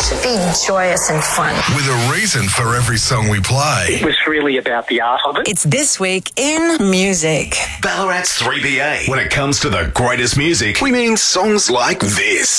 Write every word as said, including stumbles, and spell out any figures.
should be joyous and fun. With a reason for every song we play. It was really about the art of it. It's This Week in Music. Ballarat's three B A. When it comes to the greatest music, we mean songs like this.